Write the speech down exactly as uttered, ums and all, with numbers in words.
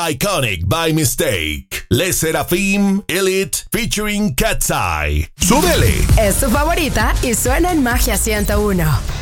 Iconic by Mistake. Le Sserafim Elite featuring Cat's Eye. ¡Súbele! Es tu favorita y suena en Magia ciento uno.